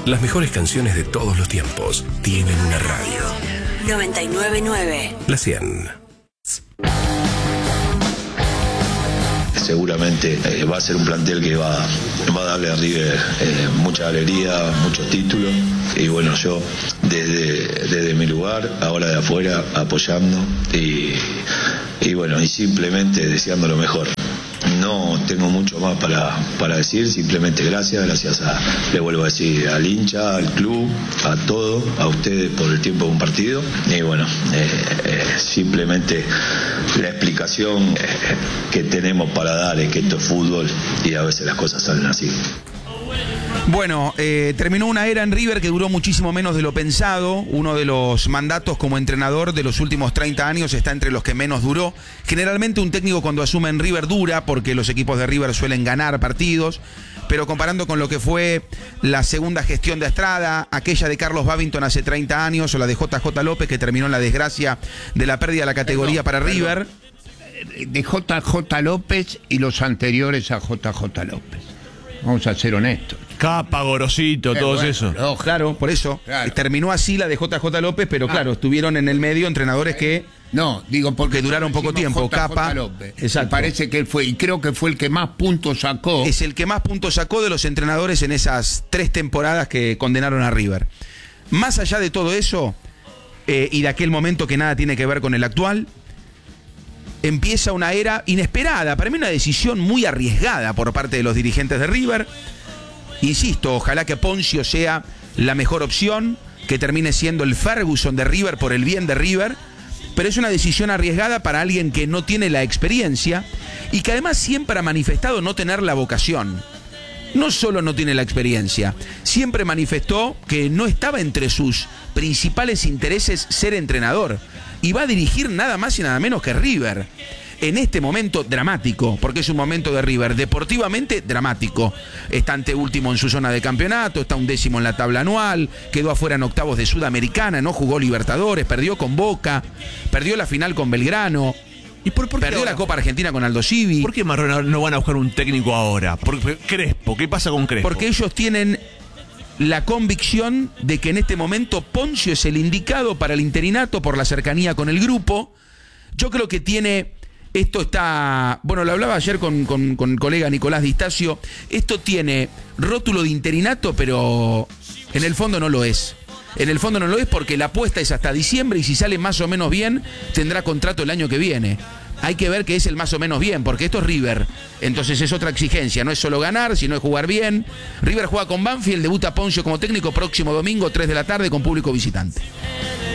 Las mejores canciones de todos los tiempos tienen una radio. 99.9. La 100. Seguramente va a ser un plantel que va a darle a River mucha alegría, muchos títulos. Y bueno, yo desde mi lugar, ahora de afuera, apoyando y bueno, y simplemente deseando lo mejor. No tengo mucho más para decir, simplemente gracias le vuelvo a decir al hincha, al club, a todo, a ustedes por el tiempo compartido. Y bueno, simplemente la explicación que tenemos para dar es que esto es fútbol y a veces las cosas salen así. Bueno, terminó una era en River que duró muchísimo menos de lo pensado. Uno de los mandatos como entrenador de los últimos 30 años está entre los que menos duró. Generalmente un técnico cuando asume en River dura porque los equipos de River suelen ganar partidos. Pero comparando con lo que fue la segunda gestión de Estrada, aquella de Carlos Babington hace 30 años o la de JJ López que terminó en la desgracia de la pérdida de la categoría para River. De JJ López y los anteriores a JJ López. Vamos a ser honestos. Capa, Gorosito, todos esos. No, claro, por eso. Claro. Terminó así la de JJ López, pero claro, estuvieron en el medio entrenadores que... No, digo porque... Que duraron poco tiempo. Capa. López. Exacto. Me parece que él fue, y creo que fue el que más puntos sacó. Es el que más puntos sacó de los entrenadores en esas 3 temporadas que condenaron a River. Más allá de todo eso, y de aquel momento que nada tiene que ver con el actual, empieza una era inesperada, para mí una decisión muy arriesgada por parte de los dirigentes de River. Insisto, ojalá que Ponzio sea la mejor opción, que termine siendo el Ferguson de River por el bien de River, pero es una decisión arriesgada para alguien que no tiene la experiencia y que además siempre ha manifestado no tener la vocación. No solo no tiene la experiencia, siempre manifestó que no estaba entre sus principales intereses ser entrenador y va a dirigir nada más y nada menos que River. En este momento dramático, porque es un momento de River deportivamente dramático. Está anteúltimo en su zona de campeonato, está 11º en la tabla anual, quedó afuera en octavos de Sudamericana, no jugó Libertadores, perdió con Boca, perdió la final con Belgrano. ¿Y por perdió la Copa Argentina con Aldo Civi? ¿Por qué Marrone no van a buscar un técnico ahora? Porque Crespo, ¿qué pasa con Crespo? Porque ellos tienen la convicción de que en este momento Ponzio es el indicado para el interinato por la cercanía con el grupo. Yo creo que tiene... Esto está... Bueno, lo hablaba ayer con el colega Nicolás Di Stasio. Esto tiene rótulo de interinato, pero en el fondo no lo es. En el fondo no lo es porque la apuesta es hasta diciembre y si sale más o menos bien, tendrá contrato el año que viene. Hay que ver que es el más o menos bien, porque esto es River. Entonces es otra exigencia, no es solo ganar, sino es jugar bien. River juega con Banfield, debuta Ponzio como técnico próximo domingo, 3 de la tarde, con público visitante.